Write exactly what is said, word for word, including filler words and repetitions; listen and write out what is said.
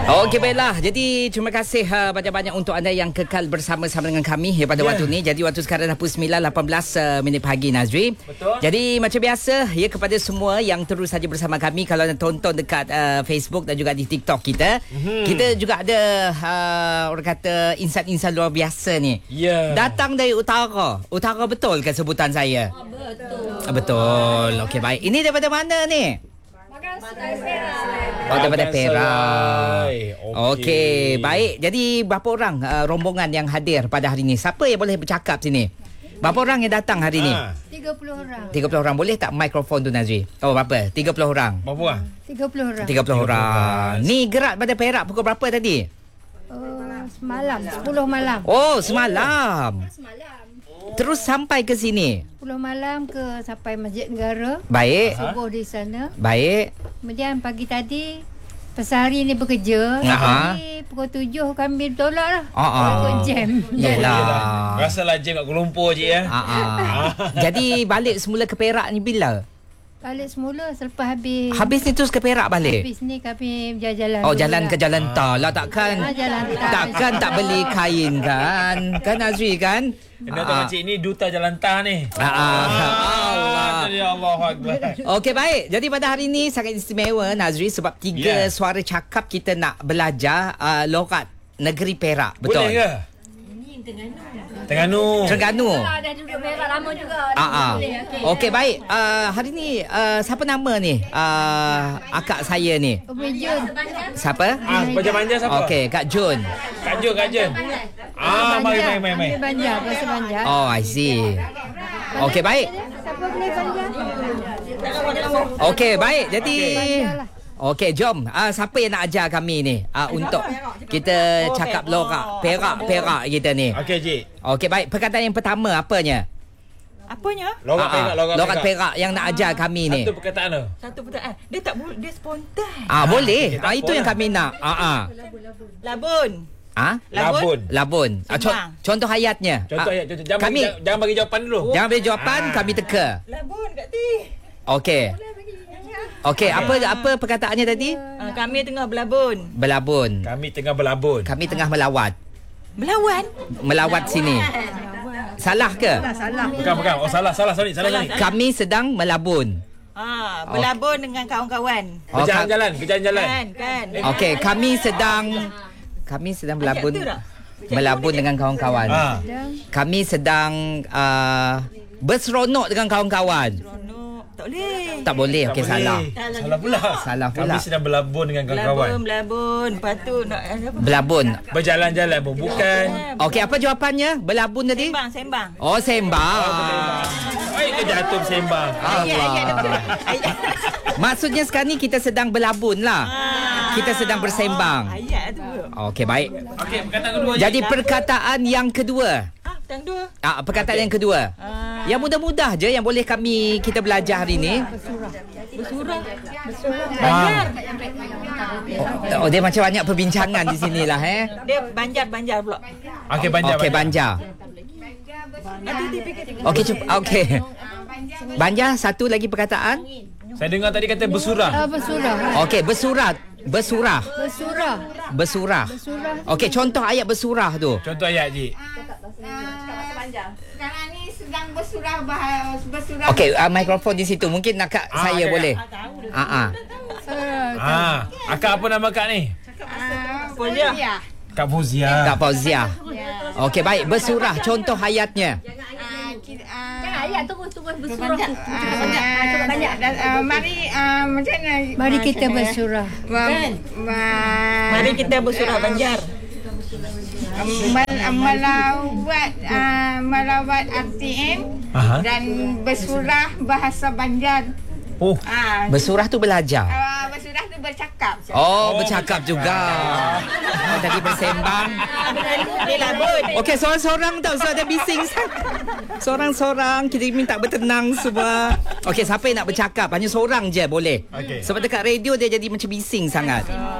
Okey, baiklah. Jadi terima kasih uh, banyak-banyak untuk anda yang kekal bersama-sama dengan kami ya, pada yeah. waktu ni. Jadi waktu sekarang dah pukul sembilan lapan belas uh, minit pagi, Nazri. Betul. Jadi macam biasa ya, kepada semua yang terus saja bersama kami, kalau anda tonton dekat uh, Facebook dan juga di TikTok kita, mm-hmm. kita juga ada uh, orang kata insan-insan luar biasa ni. Ya. Yeah. Datang dari utara. Utara betul ke sebutan saya? Oh, betul. Betul. Okey, baik. Ini daripada mana ni? Oh, daripada Perak. Okey, okay, baik. Jadi berapa orang uh, rombongan yang hadir pada hari ini? Siapa yang boleh bercakap sini? Berapa orang yang datang hari ini? Ha. tiga puluh orang. tiga puluh orang. Boleh tak mikrofon tu, Nazri? Oh, berapa? tiga puluh orang. Berapa orang? tiga puluh orang. tiga puluh orang. Ni gerak pada Perak pukul berapa tadi? Uh, semalam, sepuluh malam. Oh, semalam. Semalam. Terus sampai ke sini. sepuluh malam ke sampai Masjid Negara. Baik. Subuh di sana. Baik. Kemudian pagi tadi pesari ni bekerja. Aha. Jadi pukul tujuh kami tolak lah. Ah, ah. Ikut jam. Yelah. Rasalah jam kat Kuala Lumpur je ya. Ah, ah. Jadi balik semula ke Perak ni bila? Balik semula selepas habis. Habis ni terus ke Perak balik? Habis ni kami berjalan. Oh, jalan ke jalan tol lah. Takkan Ah, jalan tol. takkan tak beli kain kan? Kan Azri kan? Kena tahu makcik ni duta jalan tah ni. Ah, ah. Allah. Ya Allah Akbar. Okey, baik. Jadi pada hari ini sangat istimewa, Nazri, sebab tiga Yeah. suara cakap kita nak belajar uh, logat negeri Perak. Betul? Boleh ke? Terengganu. Terengganu. Dah duduk Perak lama juga. Ah, ah. Okey, baik. Uh, hari ni uh, siapa nama ni? Uh, akak saya ni. Umi Jun. Siapa? Ah, baca manja siapa? Okey, Kak Jun. Kak Jun, Kak Jun. Ah, mari mari mari mari. Ambil Banjar, bahasa Banjar. Oh, I see. Okey, baik. Siapa boleh Banjar? Okey, baik. Jadi Banjar lah. okey, jom. Uh, siapa yang nak ajar kami ni uh, untuk kita cakap logat Perak Perak kita ni. Okey, Cik. Okey, baik. Perkataan yang pertama apanya? Apanya? Logat Ah, Perak, ah. logat Logat Perak. Perak yang nak ajar kami ni. Satu perkataan tu. Satu perkataan. Dia tak boleh, dia spontan. Ah, boleh. okey, tak Ah, itu apa yang lah. kami nak. Ah, ah. Labun. Ah? Labun. Labun. Ah, co- Sembang. contoh ayatnya. Contoh Ah, ayat, contoh. Jangan kami bagi, jangan bagi jawapan dulu. jangan beri jawapan, Ah. kami teka. Labun kat ti. Okey. Okey, apa apa perkataannya tadi? Uh, kami tengah berlabun. Berlabun. Kami tengah berlabun. Kami tengah melawat. Melawan? Melawat sini. Salah ke? Salah. Bukan, bukan. Oh, salah, salah, sorry. Salah, sorry. Kami sedang melabun. Ah, berlabun dengan kawan-kawan. Oh, Berjalan-jalan, berjalan-jalan. Kan, kan. Okey, kami sedang kami sedang berlabun Ayat tu tak? melabun dengan kawan-kawan. Ah. Kami sedang uh, berseronok dengan kawan-kawan. Seronok. Tak boleh. Tak boleh. Okey, Tak salah. boleh. Salah pula. Salah pula. Kami sedang berlabun dengan Berlabun, kawan-kawan. berlabun. Lepas tu nak apa? Berlabun. Berjalan-jalan pun bukan. Okey, apa jawapannya? Berlabun tadi? Sembang, sembang. Oh, sembang. Baik ke jatuh sembang. Allah. Maksudnya sekarang ni kita sedang berlabun lah. Kita sedang bersembang. Ayat tu. Okey, baik. Okey, perkataan kedua. Jadi perkataan yang kedua. Ah, tang dua. Ah, perkataan yang kedua. Ah, Yang mudah-mudah je yang boleh kami kita belajar hari ni. bersurah. Ah. Oh, oh, dia macam banyak perbincangan di sinilah eh. Dia banjar, banjar pula. Okey, banjar. Okey, Banjar. Okey, cuba. Okey. Banjar, satu lagi perkataan. Saya dengar tadi kata bersurah. Ah, bersurah. Okey, bersurat. Bersurah. Bersurah. Bersurah. Bersurah. Okey, contoh ayat bersurah tu. Contoh ayat, Cik. Sekarang ni sedang bersurah bahas bersurah. Okey, uh, mikrofon di situ. Mungkin nak kak Ah, saya okey, boleh. Ah ah. Ah, akak apa nama kak ni? Fozia. Kak Fuzia. Kak Fauziah. Okey, baik. Bersurah. Contoh ayatnya. Jangan ayat terus terus bersurah. Cuba banyak. Mari ah, macam mana? Mari kita bersurah. Mari Mari kita bersurah banjar. melawat ah, melawat R T M Aha. dan bersurah bahasa Banjar. Oh. Ah, Bersurah tu belajar. ah, bersurah tu bercakap. Oh, bercakap juga. Oh, tadi bersembang. Dia labun. Okey, seorang-seorang tau. So ada bising. Seorang-seorang. Kita minta bertenang semua. Okey, siapa yang nak bercakap? Hanya seorang je boleh. Okey. Sebab dekat radio dia jadi macam bising sangat.